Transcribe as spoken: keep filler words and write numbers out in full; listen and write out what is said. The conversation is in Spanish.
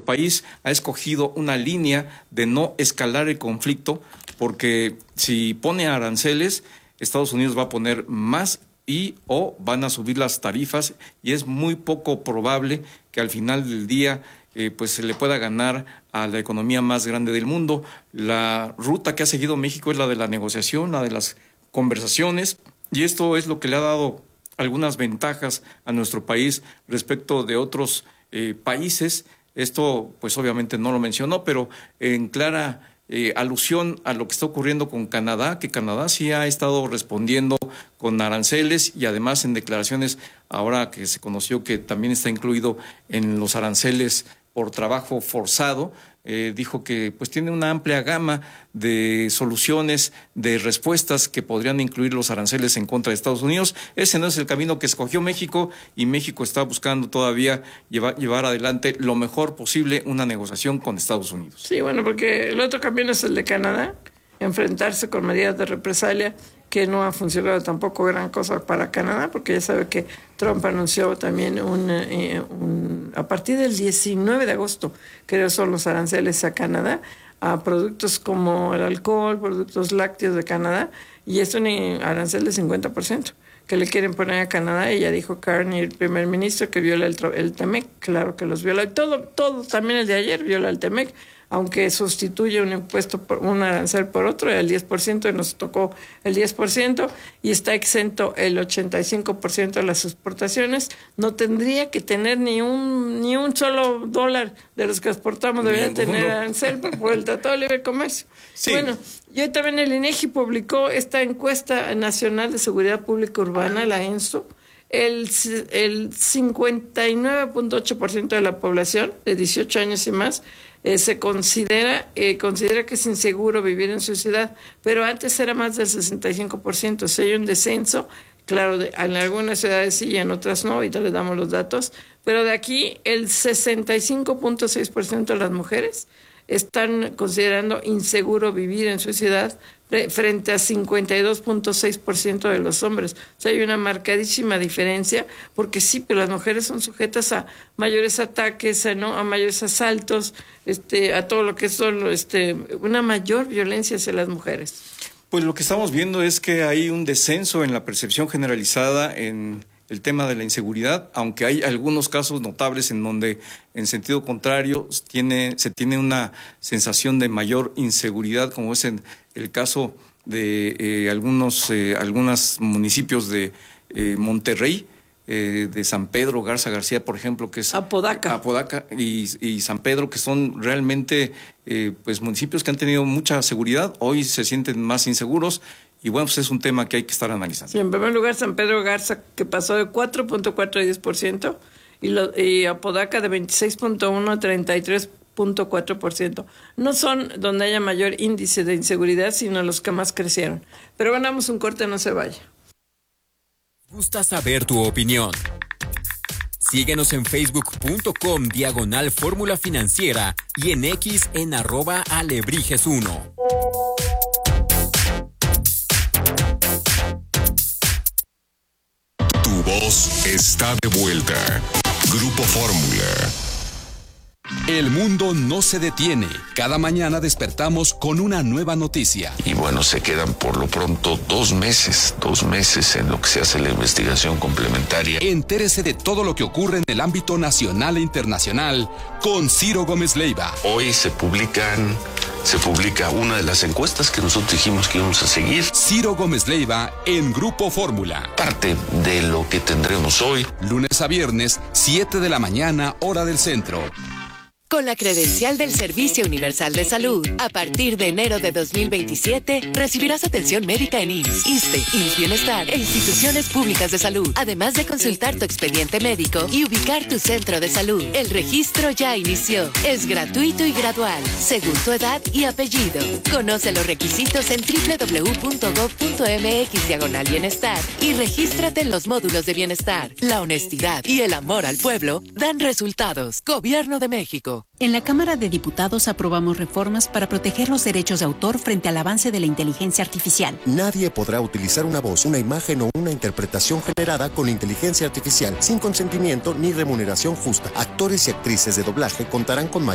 país ha escogido una línea de no escalar el conflicto, porque si pone aranceles, Estados Unidos va a poner más y o van a subir las tarifas, y es muy poco probable que al final del día eh, pues se le pueda ganar a la economía más grande del mundo. La ruta que ha seguido México es la de la negociación, la de las conversaciones, y esto es lo que le ha dado algunas ventajas a nuestro país respecto de otros eh, países. Esto pues obviamente no lo mencionó, pero en clara Eh, alusión a lo que está ocurriendo con Canadá, que Canadá sí ha estado respondiendo con aranceles, y además en declaraciones ahora que se conoció que también está incluido en los aranceles por trabajo forzado, eh, dijo que pues tiene una amplia gama de soluciones, de respuestas que podrían incluir los aranceles en contra de Estados Unidos. Ese no es el camino que escogió México, y México está buscando todavía llevar, llevar adelante lo mejor posible una negociación con Estados Unidos. Sí, bueno, porque el otro camino es el de Canadá, enfrentarse con medidas de represalia, que no ha funcionado tampoco gran cosa para Canadá, porque ya sabe que Trump anunció también un, eh, un, a partir del diecinueve de agosto, creo son los aranceles a Canadá, a productos como el alcohol, productos lácteos de Canadá, y es un arancel de cincuenta por ciento que le quieren poner a Canadá. Y ya dijo Carney, el primer ministro, que viola el, el TEMEC. Claro que los viola. Todo, todo, también el de ayer viola el TEMEC, aunque sustituye un impuesto, por un arancel por otro, el diez por ciento, y nos tocó el diez por ciento, y está exento el ochenta y cinco por ciento de las exportaciones. No tendría que tener ni un ni un solo dólar de los que exportamos, debería tener arancel por, por el Tratado de Libre Comercio. Sí. Bueno, y hoy también el INEGI publicó esta encuesta nacional de seguridad pública urbana, la ENSO. El, el cincuenta y nueve punto ocho por ciento de la población de dieciocho años y más eh, se considera eh, considera que es inseguro vivir en su ciudad, pero antes era más del sesenta y cinco por ciento. O sea, hay un descenso, claro, de, en algunas ciudades sí y en otras no, ahorita les damos los datos, pero de aquí el sesenta y cinco punto seis por ciento de las mujeres están considerando inseguro vivir en su ciudad, frente a cincuenta y dos punto seis por ciento de los hombres. O sea, hay una marcadísima diferencia, porque sí, pero las mujeres son sujetas a mayores ataques, a, ¿no? a mayores asaltos, este, a todo lo que son este, una mayor violencia hacia las mujeres. Pues lo que estamos viendo es que hay un descenso en la percepción generalizada en el tema de la inseguridad, aunque hay algunos casos notables en donde, en sentido contrario, tiene, se tiene una sensación de mayor inseguridad, como es en el caso de eh, algunos eh, algunos municipios de eh, Monterrey, eh, de San Pedro Garza García, por ejemplo, que es Apodaca, Apodaca y, y San Pedro, que son realmente eh, pues municipios que han tenido mucha seguridad, hoy se sienten más inseguros. Y bueno, pues es un tema que hay que estar analizando. Sí, en primer lugar, San Pedro Garza, que pasó de cuatro punto cuatro a diez por ciento, y, lo, y Apodaca de veintiséis punto uno a treinta y tres punto cuatro por ciento. No son donde haya mayor índice de inseguridad, sino los que más crecieron. Pero ganamos un corte, no se vaya. Gusta saber tu opinión. Síguenos en facebook punto com diagonal fórmula financiera y en X en arroba alebrijes uno. Tu voz está de vuelta. Grupo Fórmula. El mundo no se detiene. Cada mañana despertamos con una nueva noticia. Y bueno, se quedan por lo pronto dos meses, dos meses en lo que se hace la investigación complementaria. Entérese de todo lo que ocurre en el ámbito nacional e internacional con Ciro Gómez Leiva. Hoy se publican, se publica una de las encuestas que nosotros dijimos que íbamos a seguir. Ciro Gómez Leiva en Grupo Fórmula. Parte de lo que tendremos hoy. Lunes a viernes, siete de la mañana, hora del centro. Con la credencial del Servicio Universal de Salud, a partir de enero de dos mil veintisiete, recibirás atención médica en I M S S, ISSSTE, I M S S Bienestar e instituciones públicas de salud, además de consultar tu expediente médico y ubicar tu centro de salud. El registro ya inició. Es gratuito y gradual, según tu edad y apellido. Conoce los requisitos en doble u doble u doble u punto gob punto eme equis diagonal bienestar y regístrate en los módulos de bienestar. La honestidad y el amor al pueblo dan resultados. Gobierno de México. En la Cámara de Diputados aprobamos reformas para proteger los derechos de autor frente al avance de la inteligencia artificial. Nadie podrá utilizar una voz, una imagen o una interpretación generada con inteligencia artificial sin consentimiento ni remuneración justa. Actores y actrices de doblaje contarán con mayor